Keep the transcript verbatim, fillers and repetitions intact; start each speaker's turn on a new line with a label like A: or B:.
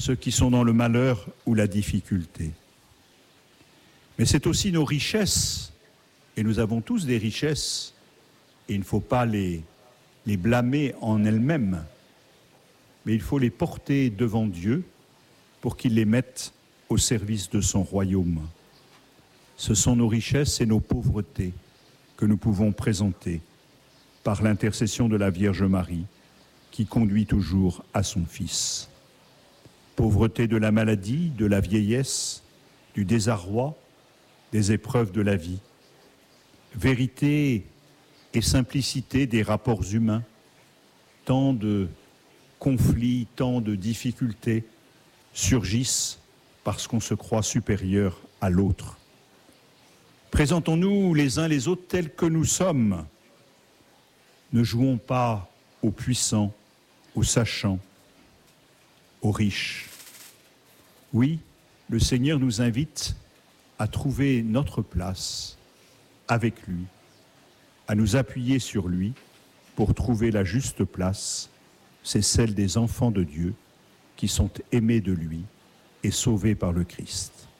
A: ceux qui sont dans le malheur ou la difficulté. Mais c'est aussi nos richesses, et nous avons tous des richesses, et il ne faut pas les, les blâmer en elles-mêmes, mais il faut les porter devant Dieu pour qu'il les mette au service de son royaume. Ce sont nos richesses et nos pauvretés que nous pouvons présenter par l'intercession de la Vierge Marie, qui conduit toujours à son Fils. Pauvreté de la maladie, de la vieillesse, du désarroi, des épreuves de la vie. Vérité et simplicité des rapports humains. Tant de conflits, tant de difficultés surgissent parce qu'on se croit supérieur à l'autre. Présentons-nous les uns les autres tels que nous sommes. Ne jouons pas aux puissants, aux sachants, aux riches. Oui, le Seigneur nous invite à trouver notre place avec lui, à nous appuyer sur lui pour trouver la juste place. C'est celle des enfants de Dieu qui sont aimés de lui et sauvés par le Christ.